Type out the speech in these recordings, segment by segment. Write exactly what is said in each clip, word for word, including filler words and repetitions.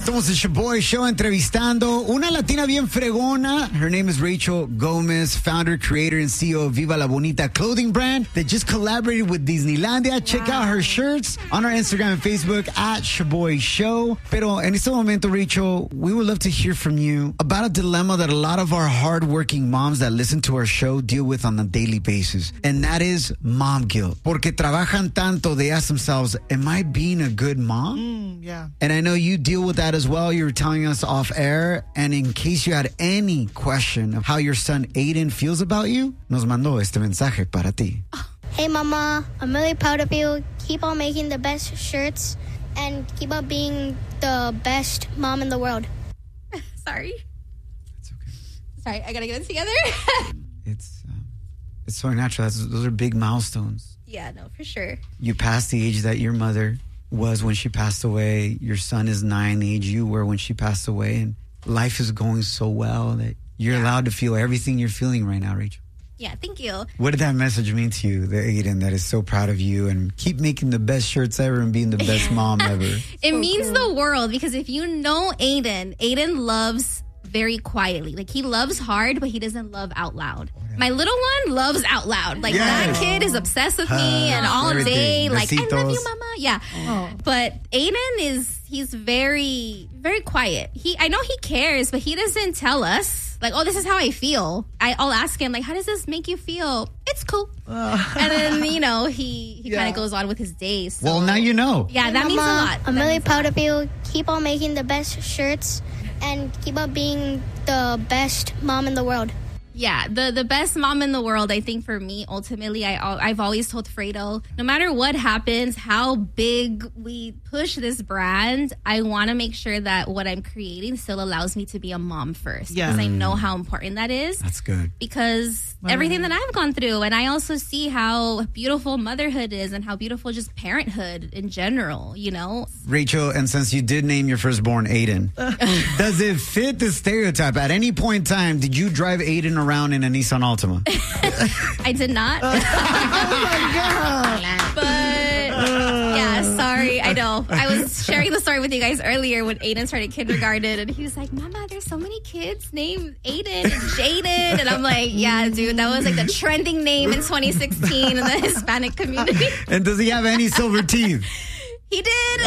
Somos el Shoboy Show entrevistando una latina bien fregona. Her name is Rachel Gomez, founder, creator, and C E O of Viva La Bonita clothing brand that just collaborated with Disneylandia. Check wow. out her shirts on our Instagram and Facebook at Shoboy Show. Pero en este momento, Rachel, we would love to hear from you about a dilemma that a lot of our hardworking moms that listen to our show deal with on a daily basis. And that is mom guilt. Porque trabajan tanto, they ask themselves, am I being a good mom? Mm, yeah. And I know you deal with that as well. You were telling us off air. And in case you had any question of how your son Aiden feels about you, nos mandó este mensaje para ti. Hey, Mama. I'm really proud of you. Keep on making the best shirts and keep on being the best mom in the world. Sorry. It's okay. Sorry, I gotta get it together. it's um, it's so natural. That's, those are big milestones. Yeah, no, for sure. You passed the age that your mother was when she passed away. Your son is nine, the age you were when she passed away. And life is going so well that you're yeah. allowed to feel everything you're feeling right now, Rachel. Yeah, thank you. What did that message mean to you, the Aiden, that is so proud of you and keep making the best shirts ever and being the best mom ever? It so means cool. the world, because if you know Aiden, Aiden loves very quietly. Like, he loves hard, but he doesn't love out loud. My little one loves out loud. Like, yes. that kid is obsessed with me uh, and all everything. day. Like, Besitos. I love you, Mama. Yeah. Oh. But Aiden is, he's very, very quiet. He, I know he cares, but he doesn't tell us. Like, oh, this is how I feel. I, I'll ask him, like, how does this make you feel? It's cool. Uh. And then, you know, he, he yeah. kind of goes on with his days. So. Well, now you know. Yeah, hey, that Mama, means a lot. I'm that really proud of you. Keep on making the best shirts and keep on being the best mom in the world. Yeah, the, the best mom in the world, I think for me, ultimately, I, I've always told Fredo, no matter what happens, how big we push this brand, I want to make sure that what I'm creating still allows me to be a mom first. Yeah. Because I know how important that is. That's good. Because wow. everything that I've gone through, and I also see how beautiful motherhood is and how beautiful just parenthood in general, you know? Rachel, and since you did name your firstborn Aiden, does it fit the stereotype? At any point in time, did you drive Aiden around? around in a Nissan Altima? I did not. Oh my God. But yeah, sorry. I know. I was sharing the story with you guys earlier when Aiden started kindergarten, and he was like, Mama, there's so many kids named Aiden and Jaden. And I'm like, yeah, dude, that was like the trending name in twenty sixteen in the Hispanic community. And does he have any silver teeth? He did.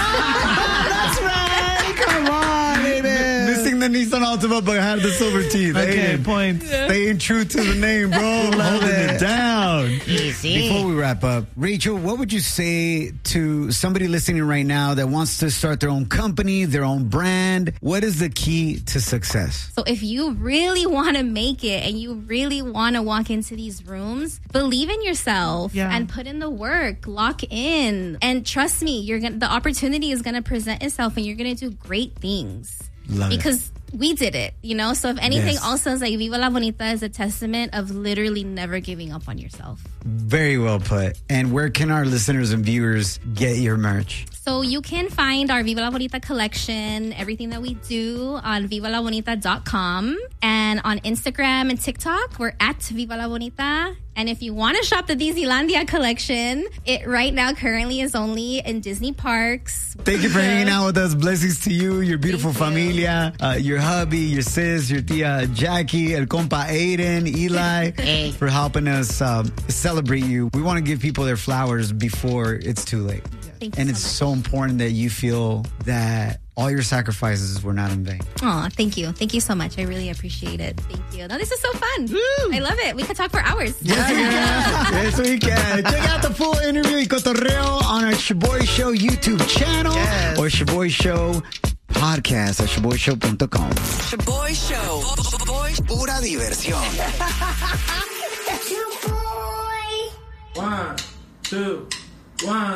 That's right. Come on, Aiden. Missing the Nissan Altima, but had the silver teeth. Okay, Aiden, points. Staying true to the name, bro. Holding it, it down. Easy. Before we wrap up, Rachel, what would you say to somebody listening right now that wants to start their own company, their own brand? What is the key to success? So if you really want to make it and you really want to walk into these rooms, believe in yourself yeah. and put in the work, lock in, and trust me, you're gonna, the opportunity is going to present itself and you're going to do great things. Love because it. we did it, you know? So if anything, yes. also is like Viva La Bonita is a testament of literally never giving up on yourself. Very well put. And where can our listeners and viewers get your merch? So you can find our Viva La Bonita collection, everything that we do on viva la bonita dot com. And on Instagram and TikTok, we're at Viva La Bonita. And if you want to shop the Disneylandia collection, it right now currently is only in Disney parks. Thank you for hanging out with us. Blessings to you, your beautiful Thank familia, you. Uh, your hubby, your sis, your tia Jackie, el compa Aiden, Eli, hey. for helping us um, celebrate you. We want to give people their flowers before it's too late. Thank and you it's so, so important that you feel that all your sacrifices were not in vain. Oh, thank you. Thank you so much. I really appreciate it. Thank you. No, this is so fun. Woo. I love it. We could talk for hours. Yes, we can. Yes, we can. Check out the full interview y cotorreo on our Shoboy Show YouTube channel yes. or Shoboy Show podcast at shoboy show dot com. Shoboy Show. Shoboy. Pura diversión. One, two, one.